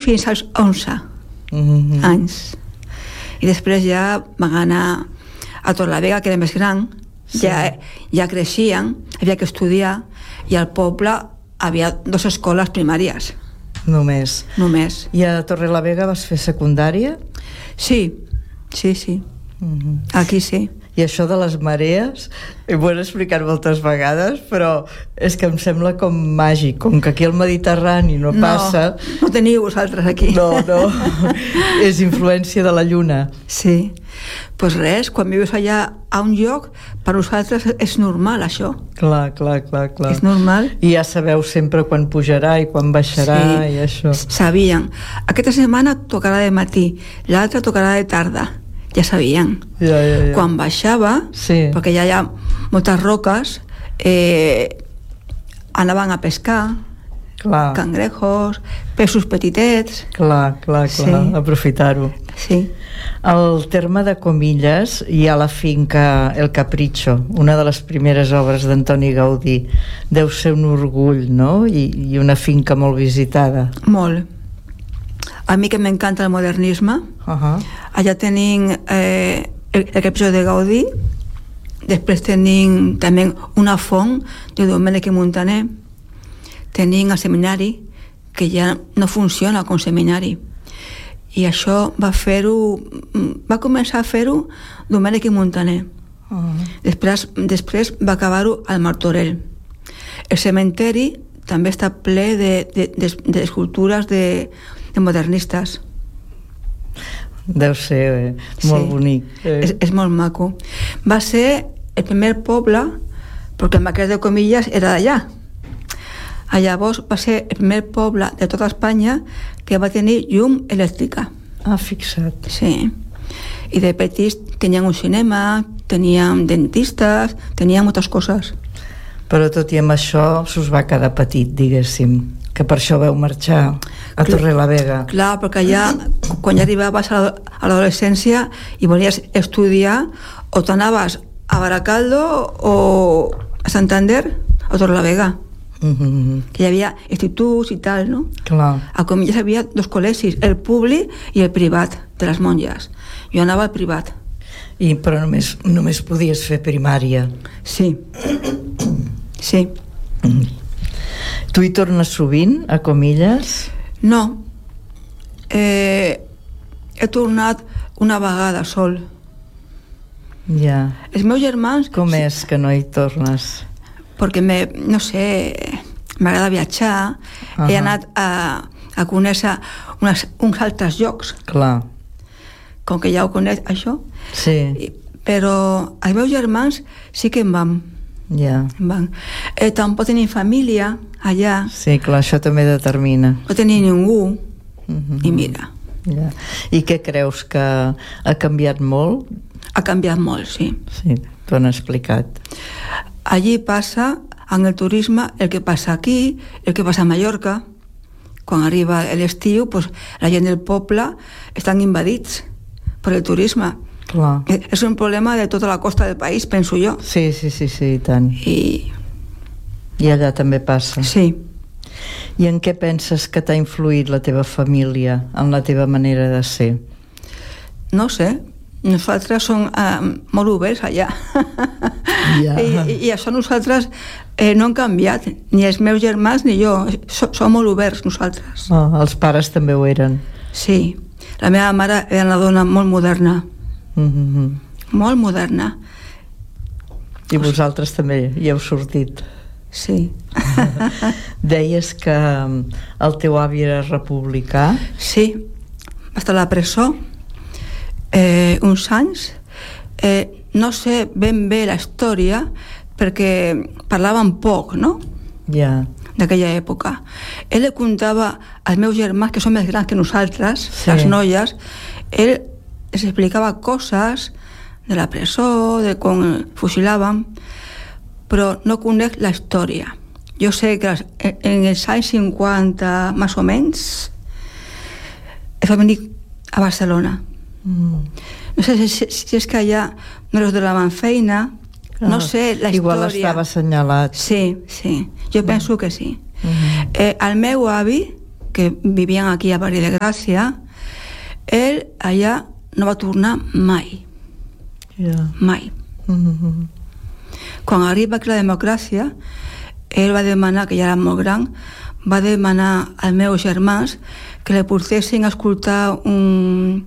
fins als 11 anys. I després ja van anar a Torrelavega, que era més gran, ja creixien, havia que estudiar, i al poble havia 2 escoles primàries. Només. I a Torrelavega vas fer secundària? Sí. Aquí sí. I això de les marees, m'ho he explicat moltes vegades, però és que em sembla com màgic, com que aquí al Mediterrani no passa... No teniu vosaltres aquí. No, és influència de la lluna. Sí. Doncs res, quan vius allà a un lloc, per nosaltres és normal, això. Clar. És normal. I ja sabeu sempre quan pujarà i quan baixarà i això. Sabien. Aquesta setmana tocarà de matí, l'altra tocarà de tarda. Ja sabien. Ja. Quan baixava, perquè ja hi ha moltes roques, anaven a pescar, cangrejos, peixos petitets. Clar, aprofitar-ho. Sí. Al terme de Comillas hi ha la finca El Capricho, una de les primeres obres d'Antoni Gaudí. Deu ser un orgull, no? I una finca molt visitada. Molt. A mi que m'encanta el modernisme, allà tenim el Capricho de Gaudí, després tenim també una font de Domènech i Montaner, tenim el seminari, que ja no funciona com seminari, i això va començar a fer-ho Domènech i Montaner. Després va acabar-ho al Martorell. El cementeri també està ple d'escultures de modernistes. Deu ser molt bonic. És molt maco. Va ser el primer poble, perquè el Marquès de Comillas era d'allà. Llavors va ser el primer poble de tota Espanya que va tenir llum elèctrica. Fixa't. Sí. I de petits tenien un cinema, tenien dentistes, tenien moltes coses. Però tot i amb això s'us va quedar petit, diguéssim, que per això vau marxar a Torrelavega. Clar, perquè ja quan ja arribaves a l'adolescència i volies estudiar, o t'anaves a Baracaldo o a Santander o a Torrelavega, que hi havia instituts i tal, no? Clar. A Comillas hi havia 2 col·legis, el públic i el privat de les monges. Jo anava al privat. Però només podies fer primària. Sí. Tu hi tornes sovint, a Comillas? No. He tornat una vegada sol. Ja. Els meus germans... Com és que no hi tornes? Perquè, no sé, m'agrada viatjar, he anat a conèixer uns altres llocs. Clar. Com que ja ho conec, això. Sí. Però els meus germans sí que en van. Ja. Tampoc tenim família allà. Sí, clar, això també determina. No tenim ningú. I mira. Ja. I què creus, que ha canviat molt? Ha canviat molt, sí. Sí, t'ho han explicat. Allí passa, en el turisme, el que passa aquí, el que passa a Mallorca. Quan arriba l'estiu, pues, la gent del poble estan invadits per el turisme. Clar. És un problema de tota la costa del país, penso jo. Sí, i tant. I allà també passa. Sí. I en què penses que t'ha influït la teva família, en la teva manera de ser? No sé. Nosaltres som molt oberts allà. I això nosaltres no hem canviat, ni els meus germans ni jo. Som molt oberts nosaltres. Els pares també ho eren. Sí. La meva mare era una dona molt moderna. Molt moderna. I vosaltres també hi heu sortit. Sí. Deies que el teu avi era republicà? Sí. Va estar a la presó uns anys. No sé ben bé la història perquè parlaven poc, no? Ja. D'aquella època. Ell le contava als meus germans, que són més grans que nosaltres, les noies, ell els explicava coses de la presó, de com fusilaven, però no conec la història. Jo sé que en els anys 50, més o menys, es va venir a Barcelona. No sé si és que allà no els donaven feina, no sé la història. Igual estava assenyalat. Sí, jo penso que sí. El meu avi, que vivien aquí a Barri de Gràcia, ell allà no va tornar mai. Mai. Quan arriba aquí la democràcia, ell va demanar, que ja era molt gran, va demanar als meus germans que li portessin a escoltar un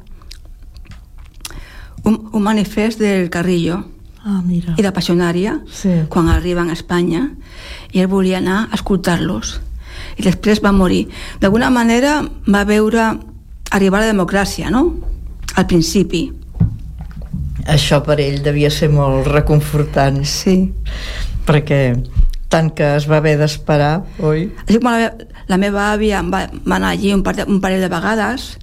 manifest del Carrillo i de Passionària, quan arriben a Espanya, i ell volia anar a escoltar-los. I després va morir. D'alguna manera va veure arribar la democràcia, no? Al principi. Això per ell devia ser molt reconfortant. Sí. Perquè tant que es va haver d'esperar, oi? Així com la meva àvia va anar allí un parell de vegades,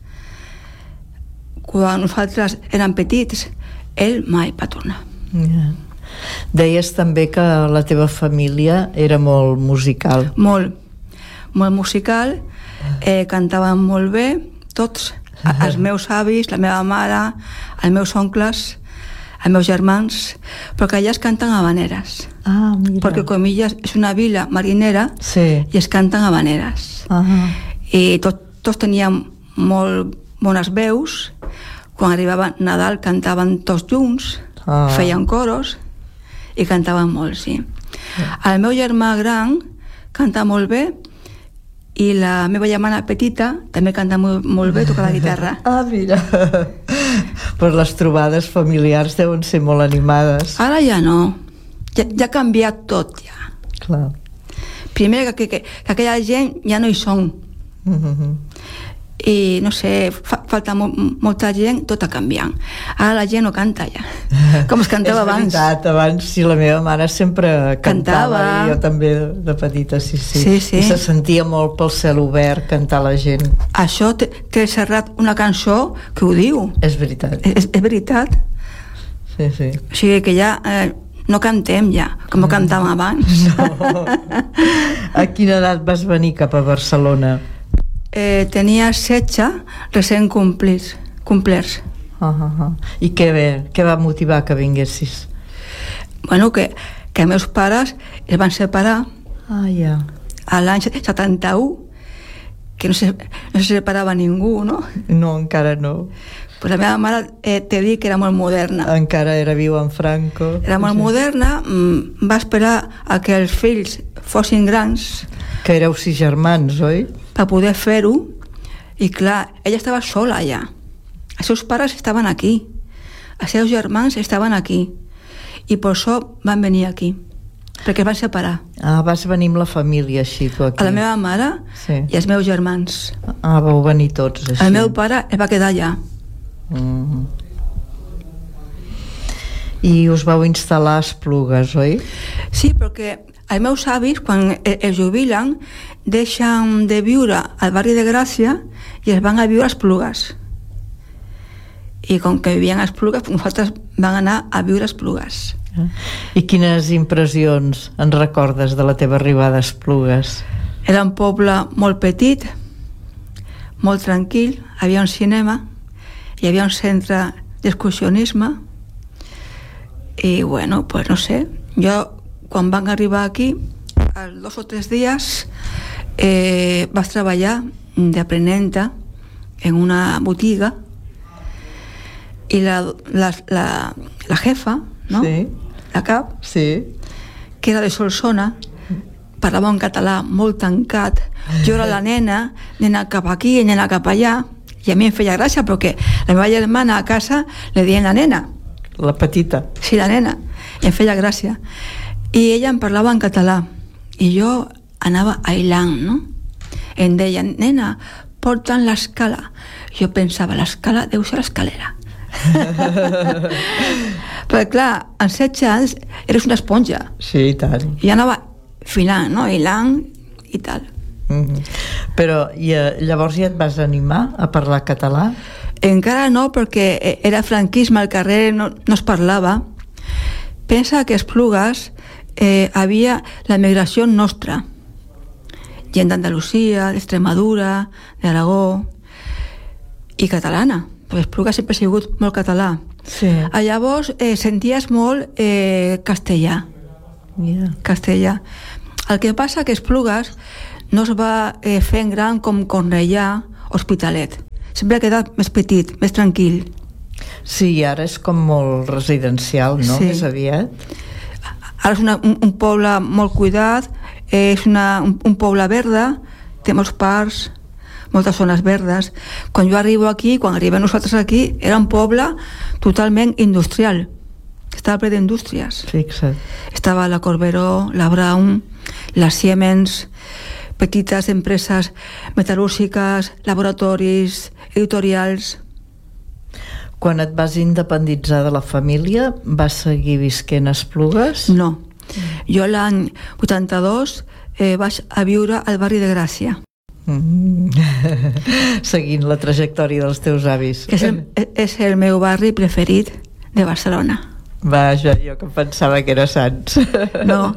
quan nosaltres érem petits, ell mai va tornar. Deies també que la teva família era molt musical. Molt musical, cantaven molt bé, tots, els meus avis, la meva mare, els meus oncles, els meus germans, però que allà es canten habaneres. Perquè Comillas és una vila marinera i es canten habaneres. I tots tenien molt bones veus. Quan arribava Nadal cantaven tots junts, feien coros i cantaven molt, sí. El meu germà gran canta molt bé i la meva germana petita també canta molt bé, toca la guitarra. Mira. Però les trobades familiars deuen ser molt animades. Ara ja no. Ja ha canviat tot, ja. Clar. Primer que aquella gent ja no hi són. I no sé, falta molta gent, tot ha canviat. Ara la gent no canta ja, com es cantava abans. És veritat, abans sí, la meva mare sempre cantava. I jo també de petita, sí. I se sentia molt pel cel obert cantar la gent. Això té Serrat una cançó que ho diu. És veritat. És veritat. Sí. O sigui que ja no cantem ja, com cantàvem abans. No. A quina edat vas venir cap a Barcelona? Tenia 16 recent complerts. I què va motivar que vinguessis? Bueno, que meus pares es van separar a l'any 71, que no se separava ningú, no? No, encara no. Pues la meva mare t'he dit que era molt moderna. Encara era viu en Franco. Era molt moderna, va esperar a que els fills fossin grans. Que éreu 6 germans, oi? Per poder fer-ho, i clar, ella estava sola allà. Els seus pares estaven aquí, els seus germans estaven aquí, i per això van venir aquí, perquè es van separar. Vas venir amb la família així, tu aquí? A la meva mare i els meus germans. Vau venir tots així. El meu pare es va quedar allà. I us vau instal·lar a Esplugues, oi? Sí, perquè els meus avis, quan es jubilen, deixen de viure al barri de Gràcia i es van a viure a Esplugues. I com que vivien a Esplugues, nosaltres vam anar a viure a Esplugues. I quines impressions en recordes de la teva arribada a Esplugues? Era un poble molt petit, molt tranquil, hi havia un cinema, hi havia un centre d'excursionisme i bueno, pues no sé, jo quan van arribar aquí, als 2 o 3 dies vaig treballar d'aprenenta en una botiga i la jefa, no? Sí. La cap, sí. Que era de Solsona, parlava en català molt tancat. Jo era la nena cap aquí, nena cap allà, i a mi em feia gràcia perquè la meva germana a casa li deien la nena. La petita. Sí, la nena. I em feia gràcia. I ella em parlava en català i jo anava ailant, no? Em deia, nena, porta'n l'escala. Jo pensava, l'escala deu ser l'escalera. Però clar, en 16 anys eres una esponja. Sí, i tant. I anava filant, no? Ailant i tal. Però llavors ja et vas animar a parlar català? Encara no, perquè era franquisme, al carrer no es parlava. Pensa que a Esplugues havia la migració nostra, gent d'Andalusia, d'Extremadura, d'Aragó i catalana, perquè Esplugues sempre ha sigut molt català. Sí. Llavors senties molt castellà. Yeah. Castellà. El que passa que Esplugues no es va fent gran com Cornellà, Hospitalet. Sempre ha quedat més petit, més tranquil. Sí, ara és com molt residencial, no? Sí. Més aviat. Ara és un poble molt cuidat, és un poble verda, té molts parcs, moltes zones verdes. Quan jo arribo aquí, quan arribem nosaltres aquí, era un poble totalment industrial. Estava ple d'indústries. Fixa't. Estava la Corberó, la Braun, la Siemens, petites empreses metal·lúrgiques, laboratoris, editorials. Quan et vas independitzar de la família, vas seguir visquent a Esplugues? No. Jo l'any 82 vaig a viure al barri de Gràcia. Seguint la trajectòria dels teus avis. Que és el meu barri preferit de Barcelona. Vaja, jo que pensava que era Sants. No.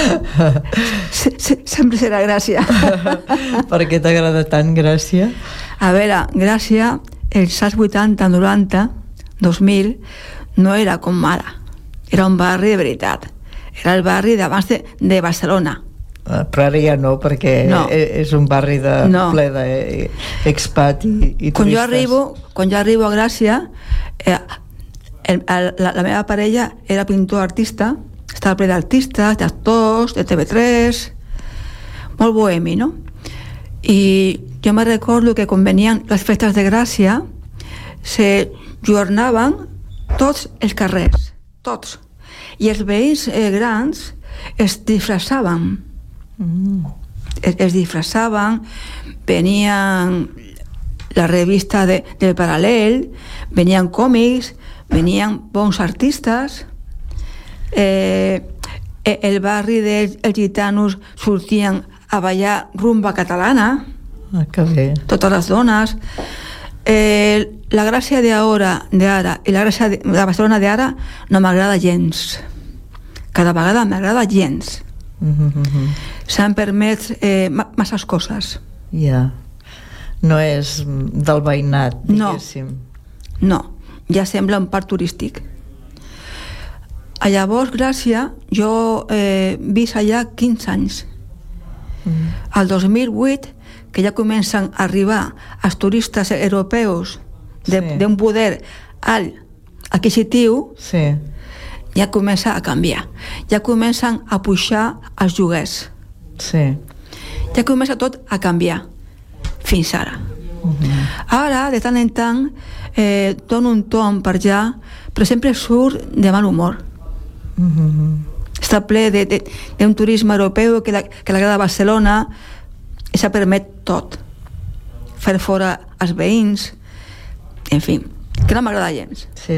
Sempre serà Gràcia. Per què t'agrada tant Gràcia? A veure, Gràcia, els anys 80, 90, 2000, no era com ara. Era un barri de veritat. Era el barri d'abans de Barcelona. Però ara ja no, perquè no. És un barri ple d'expat i turistes. Quan jo arribo a Gràcia, la meva parella era pintor-artista, estava ple d'artistes, d'actors, de TV3, molt bohemi, no? I jo me recordo que quan venien les festes de Gràcia se jornaven tots els carrers, tots, i els veïns grans es disfressaven. Es disfressaven, venien la revista del Paral·lel, venien còmics, venien bons artistes, el barri dels gitanos sortien a ballar rumba catalana, que bé. Totes les dones. La Gràcia d'ara i la Gràcia de Barcelona d'ara no m'agrada gens. Cada vegada m'agrada gens. S'han permès masses coses. Ja. No és del veïnat, diguéssim. No, ja sembla un parc turístic. Llavors, Gràcia, jo visc allà 15 anys. Al 2008, que ja comencen a arribar els turistes europeus d'un poder alt adquisitiu, ja comença a canviar. Ja comencen a pujar els lloguers. Ja comença tot a canviar fins ara. Ara, de tant en tant, dono un tom per allà, però sempre surt de mal humor. Està ple d'un turisme europeu que l'agrada a Barcelona i s'ha permet tot. Fer fora els veïns, en fi, que no m'agrada gens. Sí.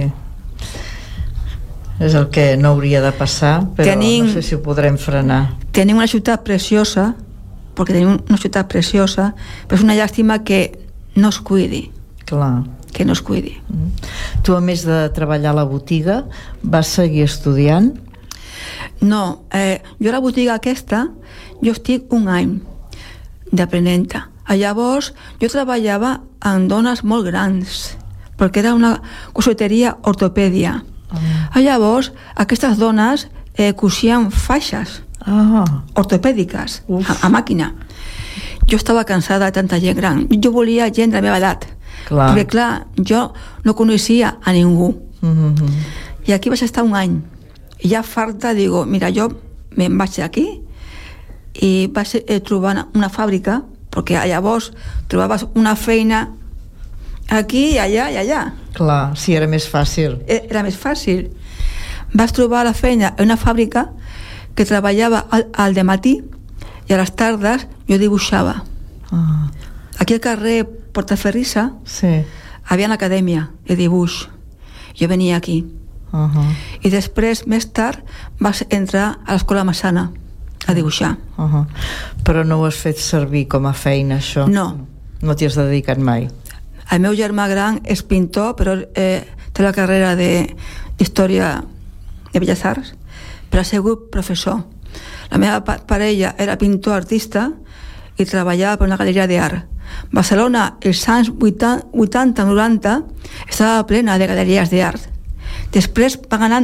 És el que no hauria de passar, però no sé si ho podrem frenar. Tenim una ciutat preciosa, perquè tenim una ciutat preciosa, però és una llàstima que no es cuidi. Clar. Que no es cuidi. Tu, a més de treballar a la botiga, vas seguir estudiant? No, jo a la botiga aquesta, jo estic un any d'aprenenta. Llavors, jo treballava amb dones molt grans, perquè era una coseteria ortopèdia. Llavors, aquestes dones cosien faixes ortopèdiques a màquina. Jo estava cansada de tanta gent gran. Jo volia gent de la meva edat. Perquè, clar, jo no coneixia a ningú. I aquí vaig estar un any. I ja farta, digo, mira, jo me'n vaig d'aquí i vaig trobar una fàbrica, perquè llavors trobaves una feina aquí i allà i allà. Clar, sí, era més fàcil. Era més fàcil. Vas trobar la feina en una fàbrica que treballava al dematí i a les tardes jo dibuixava. Aquí al carrer Portaferrissa havia una acadèmia de dibuix. Jo venia aquí. I després, més tard, vas entrar a l'Escola Massana a dibuixar. Però no ho has fet servir com a feina, això? No. No t'hi has dedicat mai? El meu germà gran és pintor, però té la carrera d'Història de Belles Arts, però ha sigut professor. La meva parella era pintor-artista i treballava per una galeria d'art. Barcelona, els anys 80-90, estava plena de galeries d'art. Després van anar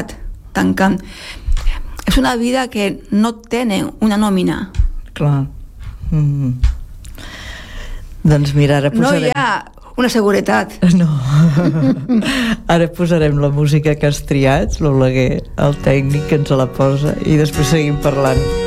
tancant. És una vida que no tenen una nòmina. Clar. Doncs mira, ara posarem... No hi ha una seguretat. No. Ara posarem la música que has triat, l'Oleguer, el tècnic que ens la posa, i després seguim parlant.